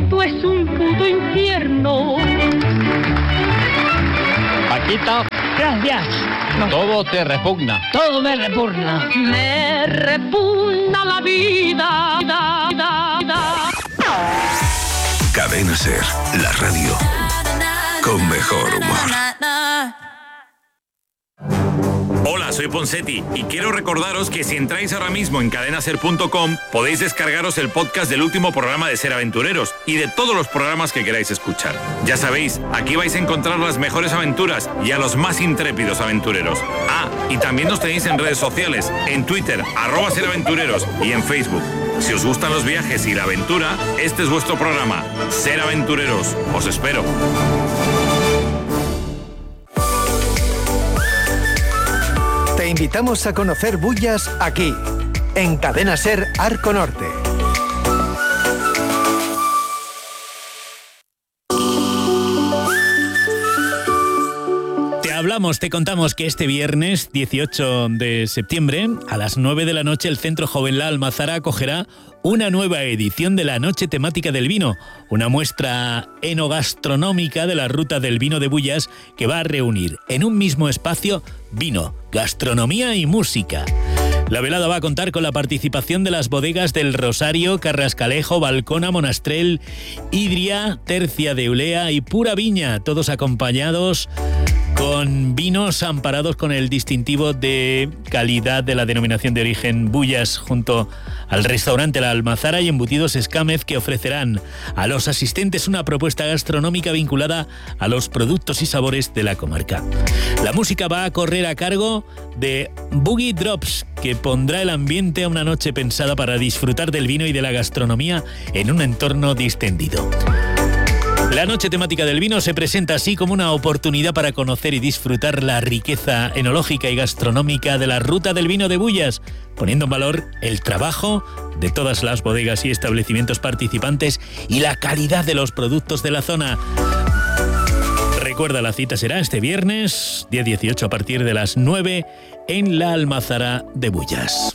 esto es un puto infierno. Paquita, Gracias. No. todo te repugna. Todo me repugna. Me repugna la vida. Cadena Ser, la radio con mejor humor. Hola, soy Ponsetti y quiero recordaros que si entráis ahora mismo en cadenaser.com podéis descargaros el podcast del último programa de Ser Aventureros y de todos los programas que queráis escuchar. Ya sabéis, aquí vais a encontrar las mejores aventuras y a los más intrépidos aventureros. Ah, y también nos tenéis en redes sociales, en Twitter, @SerAventureros y en Facebook. Si os gustan los viajes y la aventura, este es vuestro programa, Ser Aventureros. Os espero. Te invitamos a conocer Bullas aquí, en Cadena Ser Arco Norte. Te contamos que este viernes 18 de septiembre a las 9 de la noche el Centro Joven La Almazara acogerá una nueva edición de la Noche Temática del Vino, una muestra enogastronómica de la ruta del vino de Bullas que va a reunir en un mismo espacio vino, gastronomía y música. La velada va a contar con la participación de las bodegas del Rosario, Carrascalejo, Balcona, Monastrell, Idria, Tercia de Eulea y Pura Viña, todos acompañados con vinos amparados con el distintivo de calidad de la denominación de origen Bullas, junto al restaurante La Almazara y embutidos Escámez, que ofrecerán a los asistentes una propuesta gastronómica vinculada a los productos y sabores de la comarca. La música va a correr a cargo de Boogie Drops, que pondrá el ambiente a una noche pensada para disfrutar del vino y de la gastronomía en un entorno distendido. La Noche Temática del Vino se presenta así como una oportunidad para conocer y disfrutar la riqueza enológica y gastronómica de la ruta del vino de Bullas, poniendo en valor el trabajo de todas las bodegas y establecimientos participantes y la calidad de los productos de la zona. Recuerda, la cita será este viernes, día 18, a partir de las 9, en La Almazara de Bullas.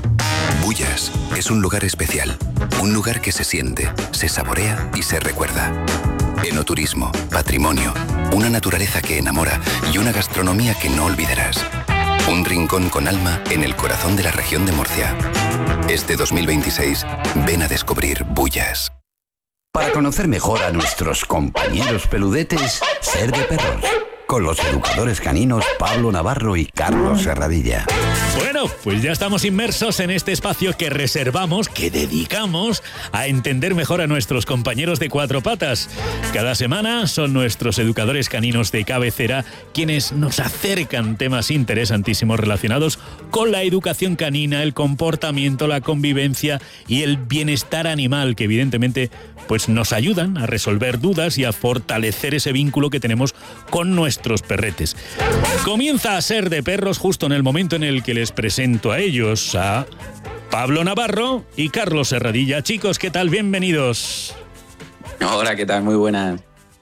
Bullas es un lugar especial, un lugar que se siente, se saborea y se recuerda. Enoturismo, patrimonio, una naturaleza que enamora y una gastronomía que no olvidarás. Un rincón con alma en el corazón de la región de Murcia. Este 2026, ven a descubrir Bullas. Para conocer mejor a nuestros compañeros peludetes, Ser de Perros, con los educadores caninos Pablo Navarro y Carlos Serradilla. Bueno, pues ya estamos inmersos en este espacio que reservamos, que dedicamos a entender mejor a nuestros compañeros de cuatro patas. Cada semana son nuestros educadores caninos de cabecera quienes nos acercan temas interesantísimos relacionados con la educación canina, el comportamiento, la convivencia y el bienestar animal, que evidentemente pues nos ayudan a resolver dudas y a fortalecer ese vínculo que tenemos con nuestros perretes. Comienza a Ser de Perros justo en el momento en el que les presento a ellos, a Pablo Navarro y Carlos Serradilla. Chicos, ¿qué tal? Bienvenidos. Hola, ¿qué tal? Muy buenas.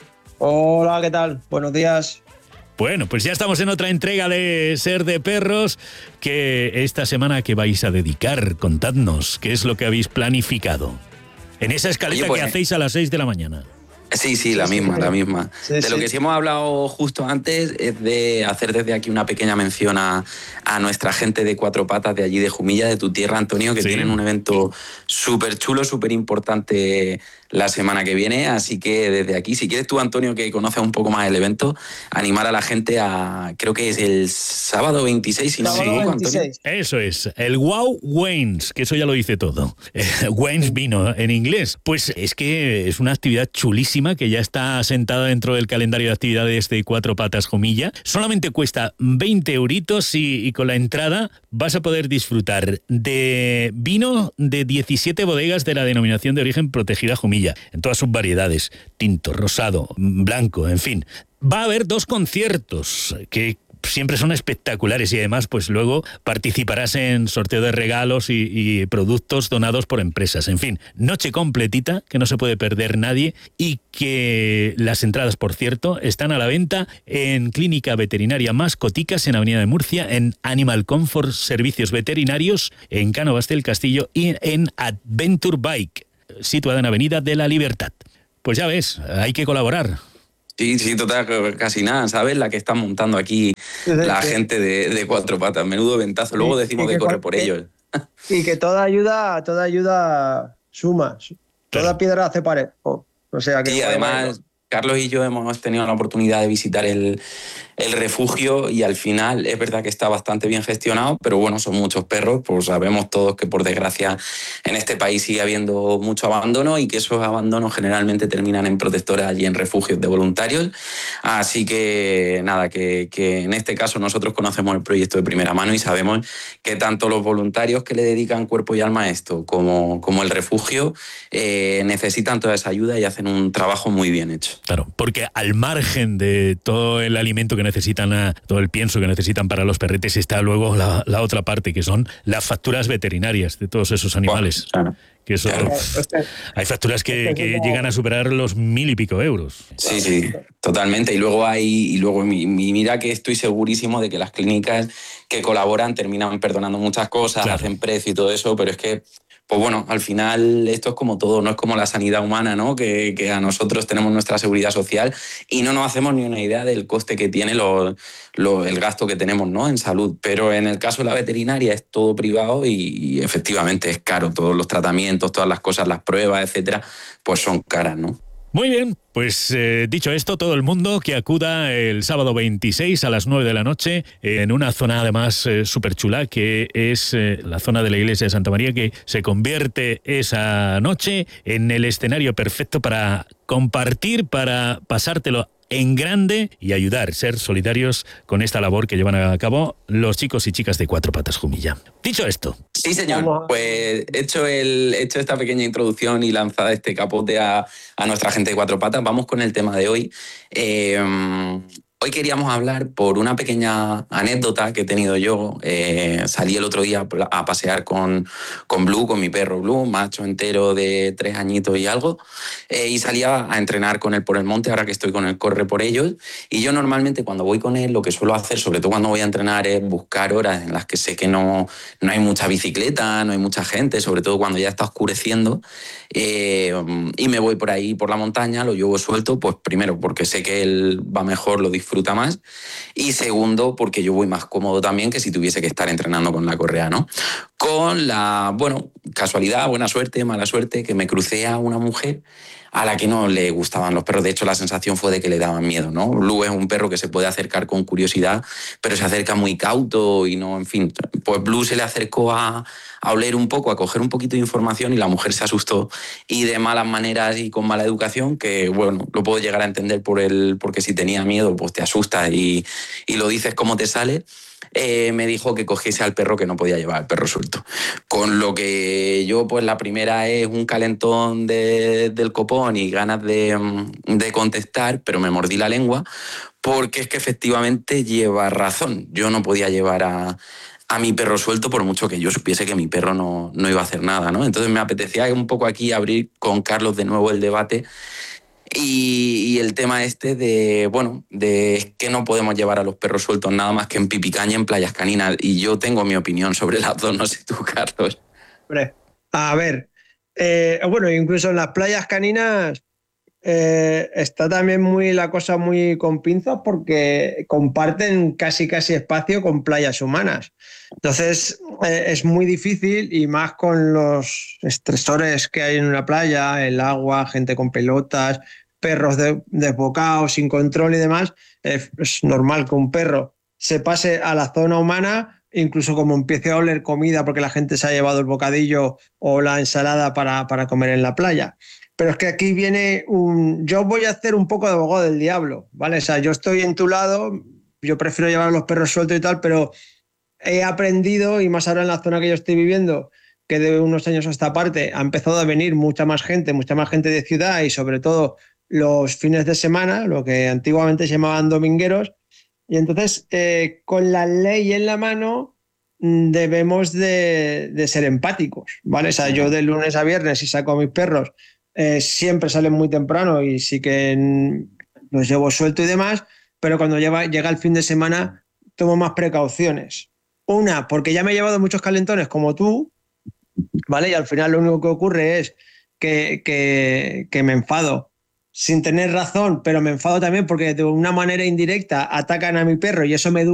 Hola, ¿qué tal? Buenos días. Bueno, pues ya estamos en otra entrega de Ser de Perros, que esta semana que vais a dedicar, contadnos, ¿qué es lo que habéis planificado? En esa escaleta que hacéis a las 6 de la mañana. Sí, la misma. Sí, de lo que sí hemos hablado justo antes es de hacer desde aquí una pequeña mención a nuestra gente de cuatro patas de allí de Jumilla, de tu tierra, Antonio, que tienen un evento súper chulo, súper importante la semana que viene. Así que desde aquí, si quieres tú, Antonio, que conoces un poco más el evento, animar a la gente a, creo que es el sábado 26, si no me equivoco, Antonio. Eso es, el Wow Wines, que eso ya lo dice todo. Wines vino en inglés. Pues es que es una actividad chulísima que ya está asentada dentro del calendario de actividades de Cuatro Patas Jumilla. Solamente cuesta 20 euritos y con la entrada vas a poder disfrutar de vino de 17 bodegas de la denominación de origen protegida Jumilla, en todas sus variedades, tinto, rosado, blanco, en fin. Va a haber 2 conciertos que siempre son espectaculares y además pues luego participarás en sorteo de regalos y productos donados por empresas. En fin, noche completita que no se puede perder nadie y que las entradas, por cierto, están a la venta en Clínica Veterinaria Mascoticas en Avenida de Murcia, en Animal Comfort Servicios Veterinarios en Cánovas del Castillo y en Adventure Bike, situada en Avenida de la Libertad. Pues ya ves, hay que colaborar. Sí, total, casi nada, ¿sabes? La que están montando aquí la gente de Cuatro Patas. Menudo ventazo. Luego decimos que corre por ellos. Y que toda ayuda suma. Toda piedra hace pared. O sea que sí, además, Carlos y yo hemos tenido la oportunidad de visitar el refugio y al final es verdad que está bastante bien gestionado, pero bueno, son muchos perros, pues sabemos todos que por desgracia en este país sigue habiendo mucho abandono y que esos abandonos generalmente terminan en protectoras allí en refugios de voluntarios. Así que nada, que en este caso nosotros conocemos el proyecto de primera mano y sabemos que tanto los voluntarios que le dedican cuerpo y alma a esto como el refugio necesitan toda esa ayuda y hacen un trabajo muy bien hecho. Claro, porque al margen de todo el alimento que necesitan, todo el pienso que necesitan para los perretes, está luego la otra parte, que son las facturas veterinarias de todos esos animales. Claro. Que eso, hay facturas que llegan a superar los 1.000 y pico euros. Sí, totalmente. Y luego mira que estoy segurísimo de que las clínicas que colaboran terminan perdonando muchas cosas, claro, hacen precio y todo eso, pero es que pues bueno, al final esto es como todo, no es como la sanidad humana, ¿no? Que a nosotros tenemos nuestra seguridad social y no nos hacemos ni una idea del coste que tiene el gasto que tenemos, ¿no? En salud. Pero en el caso de la veterinaria es todo privado y efectivamente es caro. Todos los tratamientos, todas las cosas, las pruebas, etcétera, pues son caras, ¿no? Muy bien, pues dicho esto, todo el mundo que acuda el sábado 26 a las 9 de la noche en una zona además súper chula, que es la zona de la iglesia de Santa María, que se convierte esa noche en el escenario perfecto para compartir, para pasártelo en grande y ayudar, ser solidarios con esta labor que llevan a cabo los chicos y chicas de Cuatro Patas Jumilla. Dicho esto. Sí, señor. Pues hecho esta pequeña introducción y lanzada este capote a nuestra gente de Cuatro Patas, vamos con el tema de hoy. Hoy queríamos hablar por una pequeña anécdota que he tenido yo. Salí el otro día a pasear con Blue, con mi perro Blue, macho entero de 3 añitos y algo, y salía a entrenar con él por el monte, ahora que estoy con él, corre por ellos. Y yo normalmente cuando voy con él lo que suelo hacer, sobre todo cuando voy a entrenar, es buscar horas en las que sé que no hay mucha bicicleta, no hay mucha gente, sobre todo cuando ya está oscureciendo, y me voy por ahí, por la montaña, lo llevo suelto, pues primero porque sé que él va mejor, lo disfruta más, y segundo porque yo voy más cómodo también que si tuviese que estar entrenando con la correa, ¿no? Con la, casualidad, buena suerte, mala suerte, que me crucé a una mujer a la que no le gustaban los perros. De hecho, la sensación fue de que le daban miedo, ¿no? Blue es un perro que se puede acercar con curiosidad, pero se acerca muy cauto y no, en fin. Pues Blue se le acercó a oler un poco, a coger un poquito de información y la mujer se asustó. Y de malas maneras y con mala educación, que bueno, lo puedo llegar a entender porque si tenía miedo, pues te asustas y lo dices como te sale. Me dijo que cogiese al perro, que no podía llevar al perro suelto. Con lo que yo, pues la primera es un calentón del copón y ganas de contestar, pero me mordí la lengua porque es que efectivamente lleva razón. Yo no podía llevar a mi perro suelto por mucho que yo supiese que mi perro no iba a hacer nada, ¿no? Entonces me apetecía un poco aquí abrir con Carlos de nuevo el debate. Y el tema de que no podemos llevar a los perros sueltos nada más que en pipicaña, en playas caninas. Y yo tengo mi opinión sobre las dos, no sé tú, Carlos. Hombre, a ver, incluso en las playas caninas está también la cosa muy con pinzas porque comparten casi espacio con playas humanas. Entonces es muy difícil, y más con los estresores que hay en una playa, el agua, gente con pelotas, perros desbocados, sin control y demás. Es normal que un perro se pase a la zona humana, incluso como empiece a oler comida porque la gente se ha llevado el bocadillo o la ensalada para comer en la playa. Pero es que aquí viene yo voy a hacer un poco de abogado del diablo, ¿vale? O sea, yo estoy en tu lado, yo prefiero llevar a los perros sueltos y tal, pero he aprendido, y más ahora en la zona que yo estoy viviendo, que de unos años a esta parte ha empezado a venir mucha más gente de ciudad, y sobre todo los fines de semana, lo que antiguamente se llamaban domingueros. Y entonces, con la ley en la mano, debemos de ser empáticos, ¿vale? O sea, yo de lunes a viernes, si saco a mis perros, siempre salen muy temprano y sí que los llevo suelto y demás, pero cuando llega el fin de semana tomo más precauciones. Una, porque ya me he llevado muchos calentones como tú, ¿vale? Y al final lo único que ocurre es que me enfado sin tener razón, pero me enfado también porque de una manera indirecta atacan a mi perro y eso me